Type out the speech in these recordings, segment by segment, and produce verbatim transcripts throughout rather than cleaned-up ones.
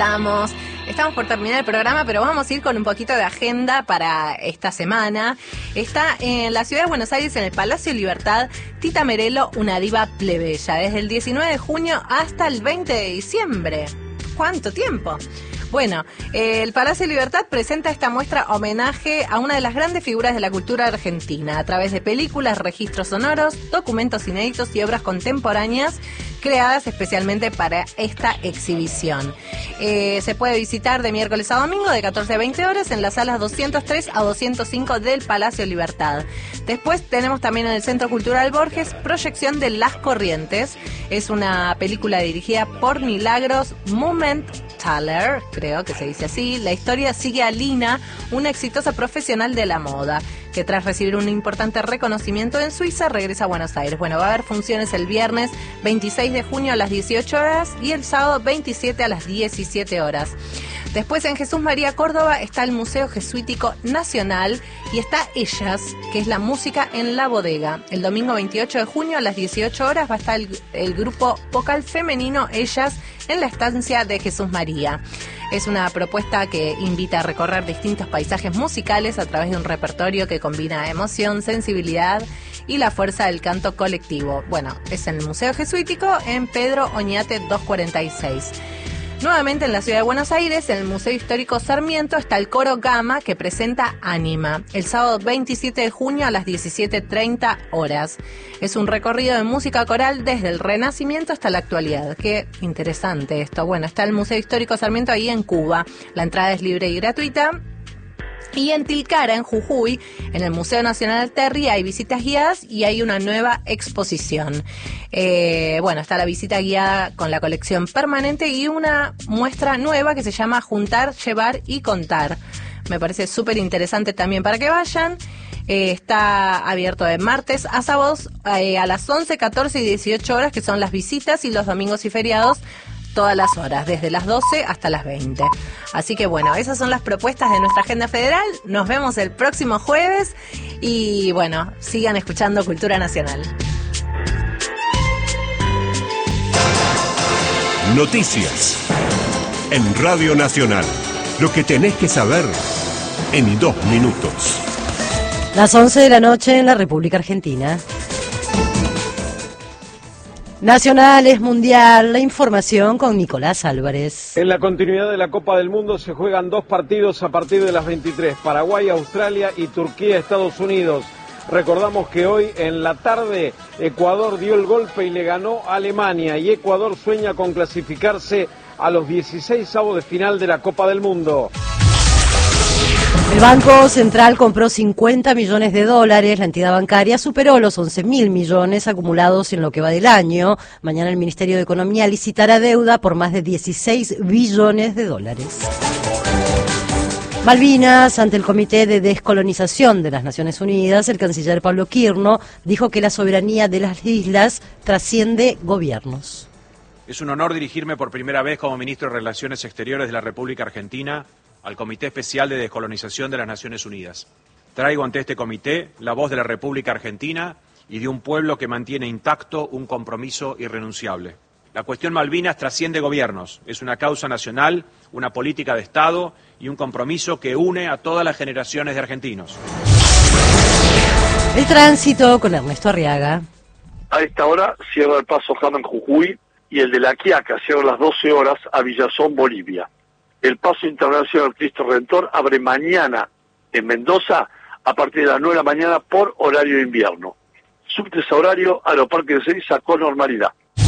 estamos? Estamos por terminar el programa, pero vamos a ir con un poquito de agenda para esta semana. Está en la ciudad de Buenos Aires, en el Palacio Libertad, Tita Merello, una diva plebeya, desde el diecinueve de junio hasta el veinte de diciembre. ¿Cuánto tiempo? Bueno, eh, el Palacio Libertad presenta esta muestra homenaje a una de las grandes figuras de la cultura argentina, a través de películas, registros sonoros, documentos inéditos y obras contemporáneas creadas especialmente para esta exhibición. Eh, se puede visitar de miércoles a domingo de catorce a veinte horas en las salas doscientos tres a doscientos cinco del Palacio Libertad. Después tenemos también en el Centro Cultural Borges proyección de Las Corrientes. Es una película dirigida por Milagros Mumenthaler, creo que se dice así. La historia sigue a Lina, una exitosa profesional de la moda, que tras recibir un importante reconocimiento en Suiza regresa a Buenos Aires. Bueno, va a haber funciones el viernes veintiséis de junio a las dieciocho horas y el sábado veintisiete a las diecisiete horas. Después en Jesús María Córdoba está el Museo Jesuítico Nacional y está Ellas, que es la música en la bodega. El domingo veintiocho de junio a las dieciocho horas va a estar el, el grupo vocal femenino Ellas en la estancia de Jesús María. Es una propuesta que invita a recorrer distintos paisajes musicales a través de un repertorio que combina emoción, sensibilidad y la fuerza del canto colectivo. Bueno, es en el Museo Jesuítico en Pedro Oñate doscientos cuarenta y seis. Nuevamente en la ciudad de Buenos Aires, en el Museo Histórico Sarmiento, está el Coro Gama que presenta Ánima, el sábado veintisiete de junio a las diecisiete treinta horas. Es un recorrido de música coral desde el Renacimiento hasta la actualidad. Qué interesante esto. Bueno, está el Museo Histórico Sarmiento ahí en Cuba. La entrada es libre y gratuita. Y en Tilcara, en Jujuy, en el Museo Nacional Terry, hay visitas guiadas y hay una nueva exposición. Eh, bueno, está la visita guiada con la colección permanente y una muestra nueva que se llama Juntar, Llevar y Contar. Me parece súper interesante también para que vayan. Eh, está abierto de martes a sábados eh, a las once, catorce y dieciocho horas, que son las visitas, y los domingos y feriados todas las horas, desde las doce hasta las veinte. Así que bueno, esas son las propuestas de nuestra agenda federal. Nos vemos el próximo jueves y bueno, sigan escuchando Cultura Nacional. Noticias en Radio Nacional. Lo que tenés que saber en dos minutos. Las once de la noche en la República Argentina. Nacional es mundial, la información con Nicolás Álvarez. En la continuidad de la Copa del Mundo se juegan dos partidos a partir de las veintitrés, Paraguay, Australia y Turquía, Estados Unidos. Recordamos que hoy en la tarde Ecuador dio el golpe y le ganó a Alemania y Ecuador sueña con clasificarse a los dieciseisavos de final de la Copa del Mundo. El Banco Central compró cincuenta millones de dólares, la entidad bancaria superó los once mil millones acumulados en lo que va del año. Mañana el Ministerio de Economía licitará deuda por más de dieciséis billones de dólares. Malvinas, ante el Comité de Descolonización de las Naciones Unidas, el canciller Pablo Quirno dijo que la soberanía de las islas trasciende gobiernos. Es un honor dirigirme por primera vez como ministro de Relaciones Exteriores de la República Argentina al Comité Especial de Descolonización de las Naciones Unidas. Traigo ante este comité la voz de la República Argentina y de un pueblo que mantiene intacto un compromiso irrenunciable. La cuestión Malvinas trasciende gobiernos, es una causa nacional, una política de Estado y un compromiso que une a todas las generaciones de argentinos. El tránsito con Ernesto Arriaga. A esta hora cierra el paso Jama en Jujuy y el de La Quiaca cierra a las doce horas a Villazón, Bolivia. El paso internacional Cristo Redentor abre mañana en Mendoza a partir de las nueve de la mañana por horario de invierno. Subtes a horario, Aeroparque de Ezeiza con normalidad.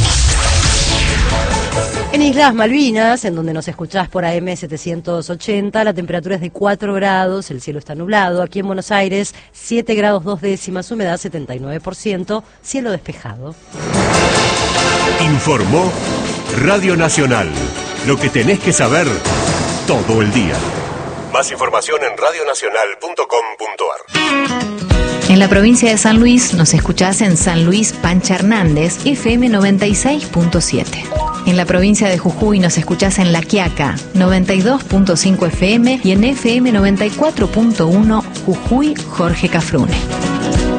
En Islas Malvinas, en donde nos escuchás por A M setecientos ochenta, la temperatura es de cuatro grados, el cielo está nublado. Aquí en Buenos Aires, siete grados dos décimas, humedad setenta y nueve por ciento, cielo despejado. Informó Radio Nacional. Lo que tenés que saber todo el día. Más información en radio nacional punto com punto ar. En la provincia de San Luis nos escuchás en San Luis Pancha Hernández, F M noventa y seis punto siete. En la provincia de Jujuy nos escuchás en La Quiaca, noventa y dos punto cinco F M y en F M noventa y cuatro punto uno Jujuy Jorge Cafrune.